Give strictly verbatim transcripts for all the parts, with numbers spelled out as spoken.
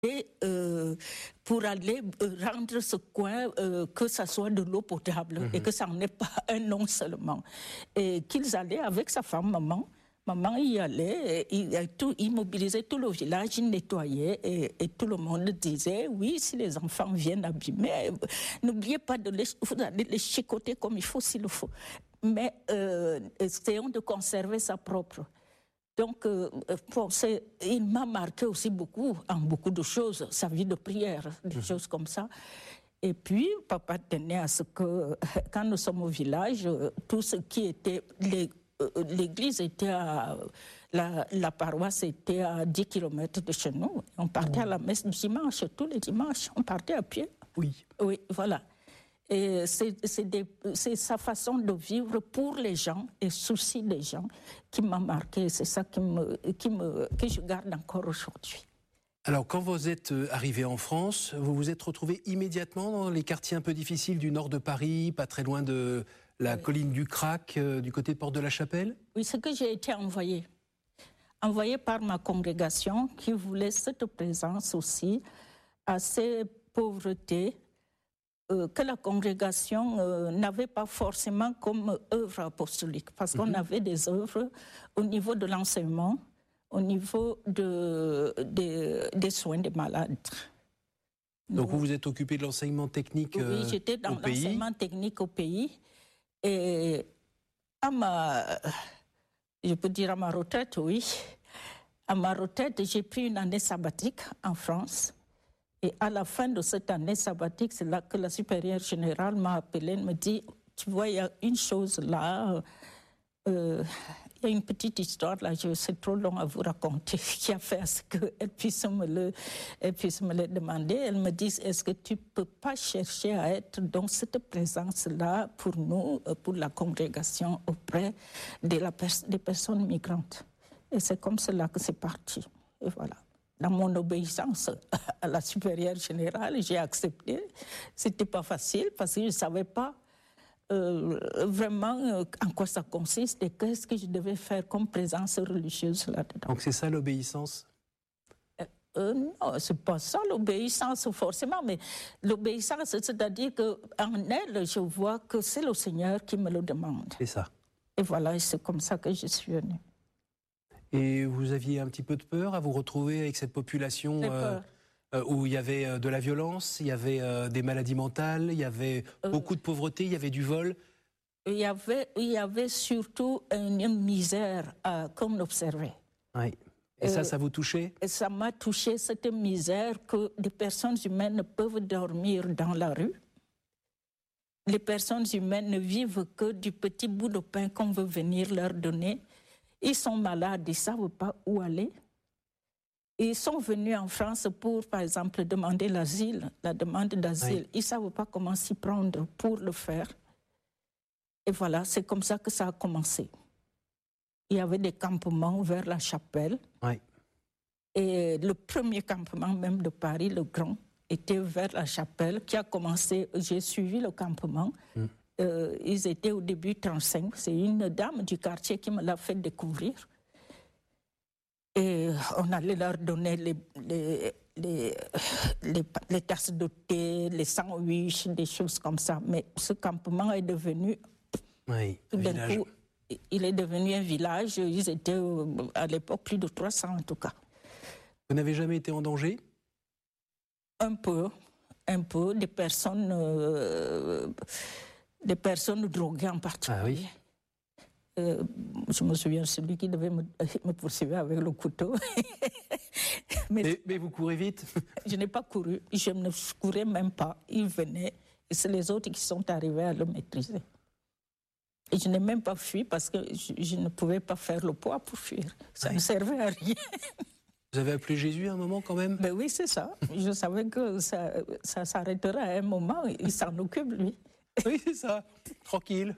et euh, pour aller rendre ce coin, euh, que ça soit de l'eau potable mm-hmm. et que ça n'en est pas un nom seulement. Et qu'ils allaient avec sa femme, maman. Maman y allait, il, tout, il mobilisait tout le village, il nettoyait et, et tout le monde disait, oui, si les enfants viennent abîmer, n'oubliez pas de les, vous allez les chicoter comme il faut s'il le faut. Mais euh, essayons de conserver sa propre. Donc, euh, bon, il m'a marqué aussi beaucoup, en beaucoup de choses, sa vie de prière, des mmh. choses comme ça. Et puis, papa tenait à ce que, quand nous sommes au village, tout ce qui était... Les, l'église était à... La, la paroisse était à dix kilomètres de chez nous. On partait mmh. à la messe du dimanche, tous les dimanches. On partait à pied. Oui. Oui, voilà. Et c'est, c'est, des, c'est sa façon de vivre pour les gens et souci des gens qui m'a marqué. C'est ça qui me, qui me, que je garde encore aujourd'hui. Alors, quand vous êtes arrivé en France, vous vous êtes retrouvé immédiatement dans les quartiers un peu difficiles du nord de Paris, pas très loin de la oui. colline du Crac, euh, du côté de Porte de la Chapelle? Oui, c'est que j'ai été envoyée. Envoyée par ma congrégation qui voulait cette présence aussi à ces pauvretés euh, que la congrégation euh, n'avait pas forcément comme œuvre apostolique. Parce qu'on mm-hmm. avait des œuvres au niveau de l'enseignement, au niveau de, de, des soins des malades. Donc vous vous êtes occupé de l'enseignement technique euh, au pays? Oui, j'étais dans l'enseignement technique au pays. Et à ma, je peux dire à ma retraite, oui, à ma retraite, j'ai pris une année sabbatique en France. Et à la fin de cette année sabbatique, c'est là que la supérieure générale m'a appelée, me dit, tu vois, il y a une chose là, euh, il y a une petite histoire là, je, c'est trop long à vous raconter, qui a fait à ce qu'elle puisse me le, elle puisse me le demander. Elle me dit, est-ce que tu ne peux pas chercher à être dans cette présence-là pour nous, pour la congrégation auprès de la pers- des personnes migrantes? Et c'est comme cela que c'est parti. Et voilà. Dans mon obéissance à la supérieure générale, j'ai accepté. C'était pas facile parce que je ne savais pas euh, vraiment euh, en quoi ça consiste et qu'est-ce que je devais faire comme présence religieuse là-dedans. Donc c'est ça l'obéissance? euh, euh, Non, c'est pas ça l'obéissance forcément, mais l'obéissance, c'est-à-dire qu'en elle, je vois que c'est le Seigneur qui me le demande. C'est ça. Et voilà, et c'est comme ça que je suis venue. Et vous aviez un petit peu de peur à vous retrouver avec cette population euh, euh, où il y avait euh, de la violence, il y avait euh, des maladies mentales, il y avait euh, beaucoup de pauvreté, il y avait du vol? Il y avait, il y avait surtout une misère euh, qu'on observait. Oui. Et ça, euh, ça vous touchait? Ça m'a touché, cette misère que des personnes humaines peuvent dormir dans la rue. Les personnes humaines ne vivent que du petit bout de pain qu'on veut venir leur donner. Ils sont malades, ils ne savent pas où aller. Ils sont venus en France pour, par exemple, demander l'asile, la demande d'asile. Oui. Ils ne savent pas comment s'y prendre pour le faire. Et voilà, c'est comme ça que ça a commencé. Il y avait des campements vers la chapelle. Oui. Et le premier campement même de Paris, le grand, était vers la chapelle, qui a commencé, j'ai suivi le campement. Mm. Euh, ils étaient au début trente-cinq. C'est une dame du quartier qui me l'a fait découvrir. Et on allait leur donner les, les, les, les, les tasses de thé, les sandwichs, des choses comme ça. Mais ce campement est devenu... Oui, tout d'un village. coup, il est devenu un village. Ils étaient, à l'époque, plus de trois cents en tout cas. Vous n'avez jamais été en danger? Un peu, un peu. Des personnes... Euh, des personnes droguées en particulier. Ah oui. Euh, je me souviens de celui qui devait me, me poursuivre avec le couteau. mais, mais, mais vous courez vite? Je n'ai pas couru, je ne courais même pas. Il venait, et c'est les autres qui sont arrivés à le maîtriser. Et je n'ai même pas fui parce que je, je ne pouvais pas faire le poids pour fuir. Ça oui. ne servait à rien. Vous avez appelé Jésus à un moment quand même? Ben oui, c'est ça. Je savais que ça, ça s'arrêterait à un moment, il s'en occupe lui. Oui, c'est ça. Tranquille.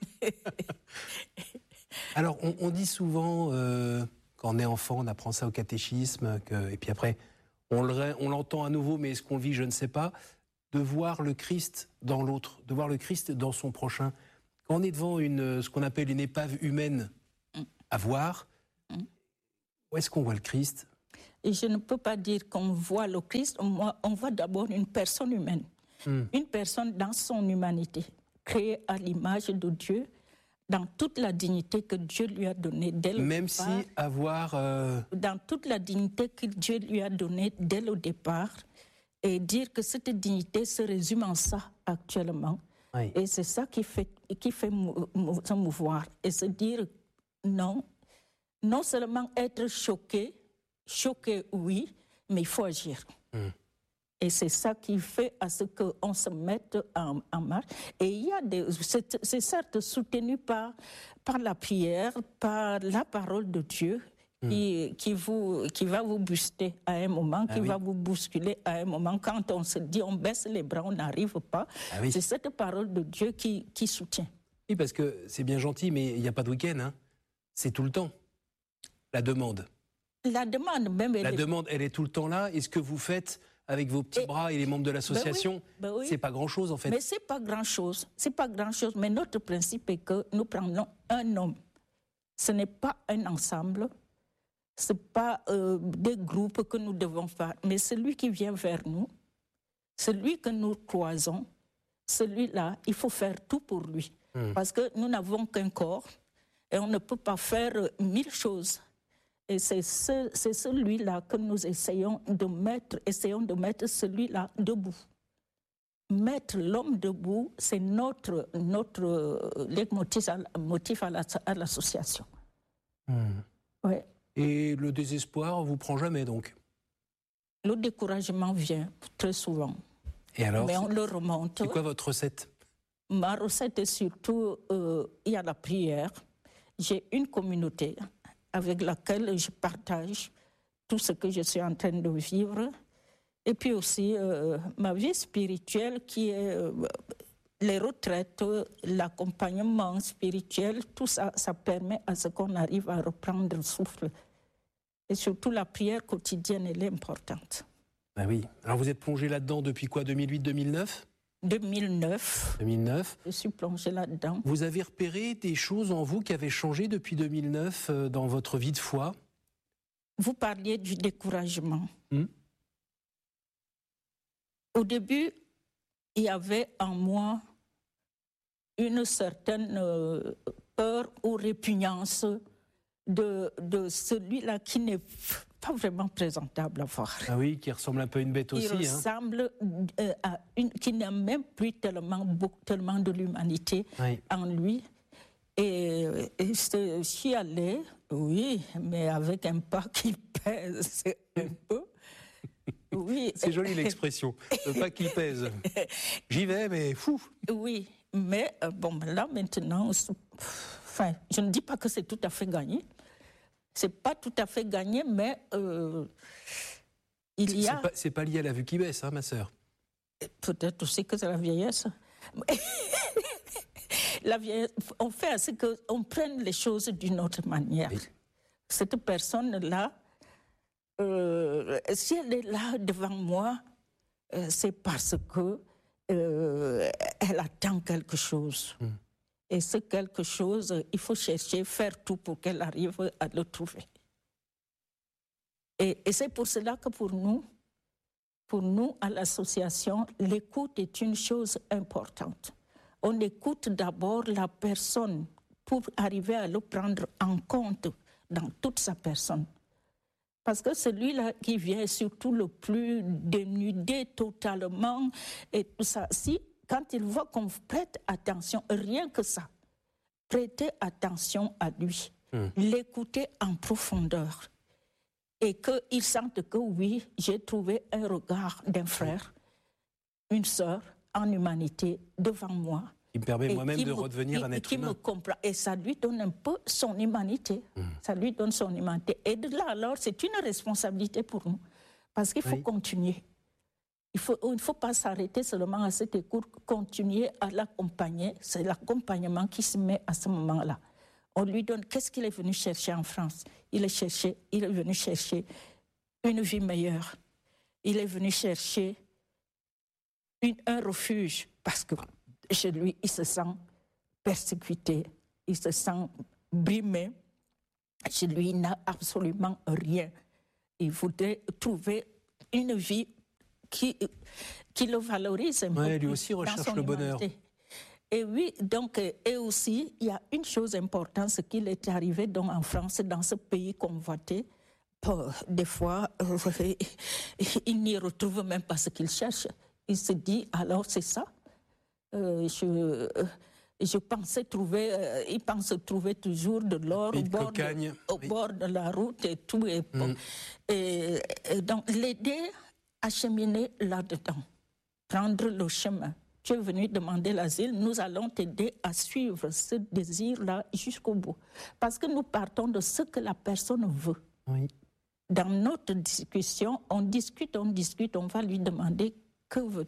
Alors, on, on dit souvent, euh, quand on est enfant, on apprend ça au catéchisme, que, et puis après, on, le, on l'entend à nouveau, mais est-ce qu'on le vit, je ne sais pas, de voir le Christ dans l'autre, de voir le Christ dans son prochain. Quand on est devant une, ce qu'on appelle une épave humaine à voir, où est-ce qu'on voit le Christ? Et je ne peux pas dire qu'on voit le Christ, on, on voit d'abord une personne humaine, mm. une personne dans son humanité, créée à l'image de Dieu, dans toute la dignité que Dieu lui a donnée dès le Même départ. Même si avoir... Euh... Dans toute la dignité que Dieu lui a donnée dès le départ, et dire que cette dignité se résume en ça actuellement. Oui. Et c'est ça qui fait, qui fait mou, mou, se mouvoir. Et se dire non, non seulement être choqué, choqué oui, mais il faut agir. Mm. Et c'est ça qui fait à ce qu'on se mette en, en marche. Et il y a des, c'est, c'est certes soutenu par, par la prière, par la parole de Dieu, Qui, qui, vous, qui va vous booster à un moment, ah qui oui. va vous bousculer à un moment. Quand on se dit, on baisse les bras, on n'arrive pas, ah oui. c'est cette parole de Dieu qui, qui soutient. Oui, parce que c'est bien gentil, mais il n'y a pas de week-end. Hein. C'est tout le temps, la demande. La demande, même... Elle la est... demande, elle est tout le temps là. Et ce que vous faites avec vos petits et... bras et les membres de l'association, ben oui, ben oui. c'est pas grand-chose, en fait. Mais c'est pas grand-chose. C'est pas grand-chose. Mais notre principe est que nous prenons un homme. Ce n'est pas un ensemble. Ce n'est pas euh, des groupes que nous devons faire, mais celui qui vient vers nous, celui que nous croisons, celui-là, il faut faire tout pour lui. Mmh. Parce que nous n'avons qu'un corps et on ne peut pas faire mille choses. Et c'est, ce, c'est celui-là que nous essayons de mettre, essayons de mettre celui-là debout. Mettre l'homme debout, c'est notre, notre motif à, la, à l'association. Mmh. Ouais. Et le désespoir vous prend jamais, donc? Le découragement vient très souvent. Et alors? Mais on le remonte. C'est quoi votre recette? Ma recette est surtout, euh, il y a la prière. J'ai une communauté avec laquelle je partage tout ce que je suis en train de vivre. Et puis aussi euh, ma vie spirituelle qui est... Euh, les retraites, l'accompagnement spirituel, tout ça, ça permet à ce qu'on arrive à reprendre le souffle. Et surtout, la prière quotidienne, elle est importante. Ben oui. Alors, vous êtes plongé là-dedans depuis quoi, deux mille huit deux mille neuf? deux mille neuf. deux mille neuf. Je suis plongée là-dedans. Vous avez repéré des choses en vous qui avaient changé depuis deux mille neuf dans votre vie de foi? Vous parliez du découragement. Hmm. Au début, il y avait en moi une certaine euh, peur ou répugnance de, de celui-là qui n'est pas vraiment présentable à voir. Ah oui, qui ressemble un peu à une bête aussi. Il ressemble hein. euh, à une qui n'a même plus tellement, beaucoup, tellement de l'humanité oui. en lui. Et, et je suis allée, oui, mais avec un pas qui pèse un peu. Oui. C'est joli l'expression, le pas qui pèse. J'y vais, mais fou. Oui, mais euh, bon, là maintenant, enfin, je ne dis pas que c'est tout à fait gagné. C'est pas tout à fait gagné, mais euh, il y a... C'est pas, c'est pas lié à la vue qui baisse, hein, ma sœur? Peut-être aussi que c'est la vieillesse. La vieillesse, on fait à ce qu'on prenne les choses d'une autre manière. Oui. Cette personne-là, Euh, si elle est là devant moi, euh, c'est parce que euh, elle attend quelque chose. Mm. Et ce quelque chose, il faut chercher, faire tout pour qu'elle arrive à le trouver. Et, et c'est pour cela que pour nous, pour nous à l'association, l'écoute est une chose importante. On écoute d'abord la personne pour arriver à le prendre en compte dans toute sa personne. Parce que celui-là qui vient est surtout le plus dénudé totalement et tout ça. Si, quand il voit qu'on prête attention, rien que ça, prêter attention à lui, mmh. l'écouter en profondeur et qu'il sente que oui, j'ai trouvé un regard d'un frère, une sœur en humanité devant moi. Il me permet moi-même de me, redevenir un être qui humain. Me comprend. Et ça lui donne un peu son humanité. Mmh. Ça lui donne son humanité. Et de là, alors, c'est une responsabilité pour nous. Parce qu'il faut oui. continuer. Il faut, il ne faut pas s'arrêter seulement à cette écoute, continuer à l'accompagner. C'est l'accompagnement qui se met à ce moment-là. On lui donne, qu'est-ce qu'il est venu chercher en France? Il est, cherché, il est venu chercher une vie meilleure. Il est venu chercher une, un refuge. Parce que chez lui, il se sent persécuté, il se sent brimé. Chez lui, il n'a absolument rien. Il voudrait trouver une vie qui, qui le valorise un ouais, peu lui aussi recherche le bonheur. Humanité. Et oui, donc, et aussi, il y a une chose importante, ce qu'il est arrivé donc en France, dans ce pays convoité. Des fois, euh, il n'y retrouve même pas ce qu'il cherche. Il se dit, alors c'est ça. Euh, je, je pensais trouver, euh, il pense trouver toujours de l'or au, bord de, au oui. bord de la route et tout. Et, mm. et, et donc, l'aider à cheminer là-dedans, prendre le chemin. Tu es venu demander l'asile, nous allons t'aider à suivre ce désir-là jusqu'au bout. Parce que nous partons de ce que la personne veut. Oui. Dans notre discussion, on discute, on discute, on va lui demander « Que veux-tu ?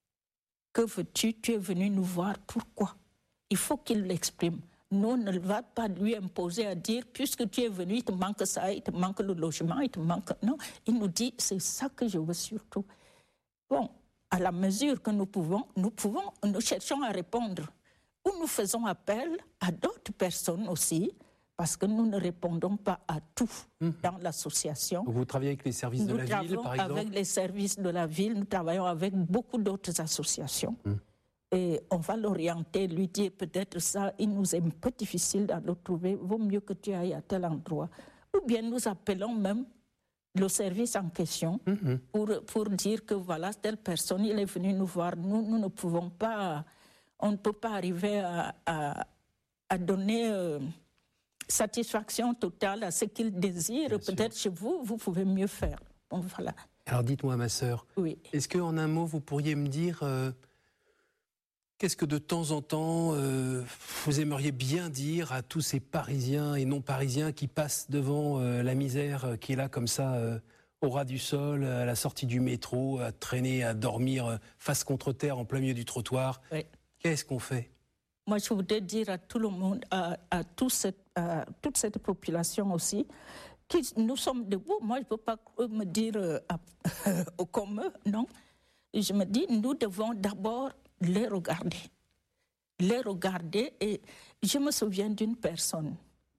Que veux-tu ? Tu es venu nous voir, pourquoi ?» Il faut qu'il l'exprime. Nous, on ne va pas lui imposer à dire « Puisque tu es venu, il te manque ça, il te manque le logement, il te manque... » Non, il nous dit « C'est ça que je veux surtout. » Bon, à la mesure que nous pouvons, nous pouvons, nous cherchons à répondre. Ou nous faisons appel à d'autres personnes aussi, parce que nous ne répondons pas à tout mmh. dans l'association. Vous travaillez avec les services nous de la ville, par exemple ? Avec les services de la ville, nous travaillons avec beaucoup d'autres associations. Mmh. Et on va l'orienter, lui dire peut-être ça, il nous est un peu difficile de le trouver, vaut mieux que tu ailles à tel endroit. Ou bien nous appelons même le service en question mmh. pour, pour dire que voilà, telle personne, il est venu nous voir. Nous, nous ne pouvons pas, on ne peut pas arriver à, à, à donner... Euh, satisfaction totale à ce qu'il désire. Bien peut-être sûr. Chez vous, vous pouvez mieux faire. Bon, voilà. Alors dites-moi, ma sœur, oui. est-ce qu'en un mot, vous pourriez me dire euh, qu'est-ce que de temps en temps euh, vous aimeriez bien dire à tous ces Parisiens et non-Parisiens qui passent devant euh, la misère euh, qui est là comme ça, euh, au ras du sol, à la sortie du métro, à traîner, à dormir euh, face contre terre en plein milieu du trottoir. Oui. Qu'est-ce qu'on fait ? Moi, je voudrais dire à tout le monde, à, à, tout cette, à toute cette population aussi, que nous sommes debout. Moi, je ne peux pas me dire euh, euh, comme eux, non. Je me dis, nous devons d'abord les regarder. Les regarder. Et je me souviens d'une personne.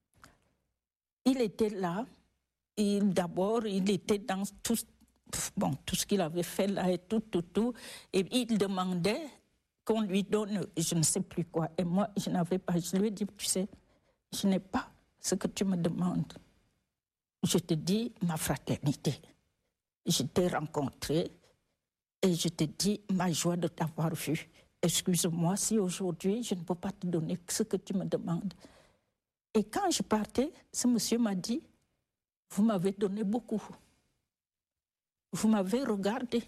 Il était là. Il, d'abord, il était dans tout, bon, tout ce qu'il avait fait là et tout, tout, tout. Et il demandait qu'on lui donne, je ne sais plus quoi. Et moi, je n'avais pas. Je lui ai dit, tu sais, je n'ai pas ce que tu me demandes. Je te dis ma fraternité. Je t'ai rencontré et je te dis ma joie de t'avoir vu. Excuse-moi si aujourd'hui, je ne peux pas te donner ce que tu me demandes. Et quand je partais, ce monsieur m'a dit, vous m'avez donné beaucoup. Vous m'avez regardé.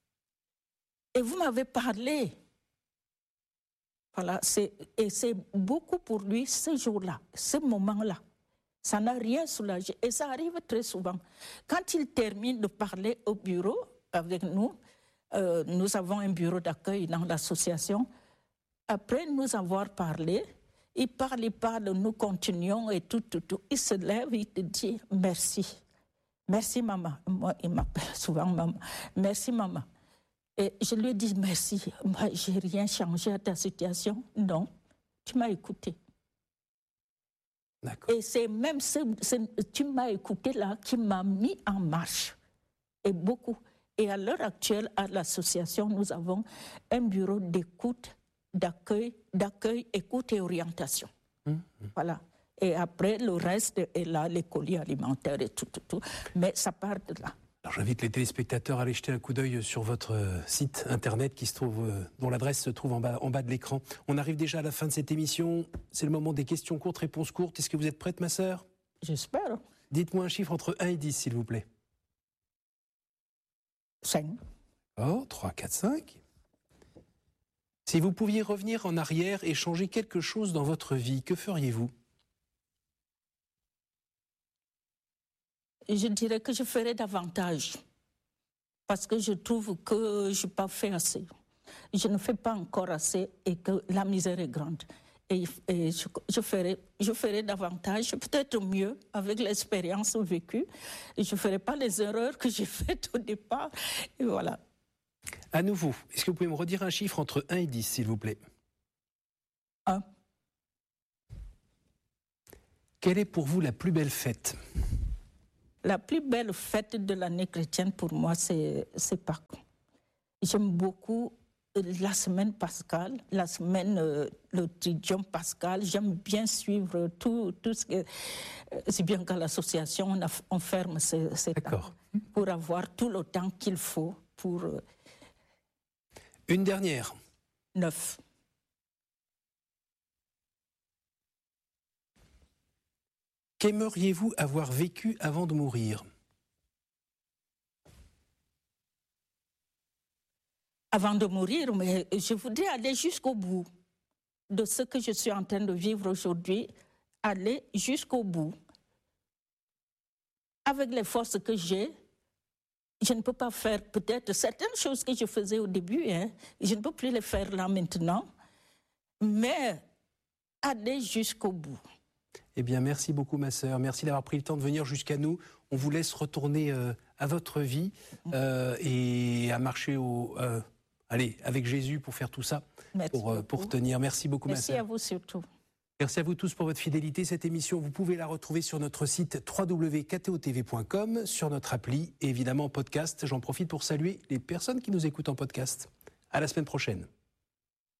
Et vous m'avez parlé. Voilà, c'est, et c'est beaucoup pour lui ce jour-là, ce moment-là. Ça n'a rien soulagé. Et ça arrive très souvent. Quand il termine de parler au bureau avec nous, euh, nous avons un bureau d'accueil dans l'association. Après nous avoir parlé, il parle, il parle, nous continuons et tout, tout, tout. Il se lève, il te dit merci. Merci maman. Moi, il m'appelle souvent maman. Merci maman. Et je lui ai dit merci. Moi, je n'ai rien changé à ta situation. Non, tu m'as écouté. D'accord. Et c'est même ce, ce tu m'as écouté là qui m'a mis en marche. Et beaucoup. Et à l'heure actuelle, à l'association, nous avons un bureau d'écoute, d'accueil, d'accueil, écoute et orientation. Mmh. Voilà. Et après, le reste est là, les colis alimentaires et tout, tout, tout. Mais ça part de là. Alors j'invite les téléspectateurs à aller jeter un coup d'œil sur votre site internet qui se trouve, dont l'adresse se trouve en bas, en bas de l'écran. On arrive déjà à la fin de cette émission. C'est le moment des questions courtes, réponses courtes. Est-ce que vous êtes prête, ma sœur ? J'espère. Dites-moi un chiffre entre un et dix, s'il vous plaît. cinq. Oh, trois, quatre, cinq. Si vous pouviez revenir en arrière et changer quelque chose dans votre vie, que feriez-vous ? Je dirais que je ferais davantage. Parce que je trouve que je n'ai pas fait assez. Je ne fais pas encore assez et que la misère est grande. Et, et je, je, ferai, je ferai davantage, peut-être mieux, avec l'expérience vécue. Et je ne ferai pas les erreurs que j'ai faites au départ. Et voilà. À nouveau, est-ce que vous pouvez me redire un chiffre entre un et dix, s'il vous plaît ? un. Quelle est pour vous la plus belle fête ? La plus belle fête de l'année chrétienne pour moi, c'est, c'est Pâques. J'aime beaucoup la semaine pascale, la semaine, euh, le tridium pascal. J'aime bien suivre tout, tout ce que... Euh, c'est bien qu'à l'association, on, a, on ferme ces, ces temps pour avoir tout le temps qu'il faut pour... Euh, Une dernière. Neuf. Qu'aimeriez-vous avoir vécu avant de mourir ? Avant de mourir, mais je voudrais aller jusqu'au bout de ce que je suis en train de vivre aujourd'hui, aller jusqu'au bout. Avec les forces que j'ai, je ne peux pas faire peut-être certaines choses que je faisais au début, hein, je ne peux plus les faire là maintenant, mais aller jusqu'au bout. Eh bien, merci beaucoup, ma sœur. Merci d'avoir pris le temps de venir jusqu'à nous. On vous laisse retourner euh, à votre vie euh, et à marcher au, euh, allez, avec Jésus pour faire tout ça, pour, euh, pour tenir. Merci beaucoup, merci ma sœur. Merci à vous surtout. Merci à vous tous pour votre fidélité. Cette émission, vous pouvez la retrouver sur notre site w w w point k t o t v point com, sur notre appli et évidemment en podcast. J'en profite pour saluer les personnes qui nous écoutent en podcast. À la semaine prochaine.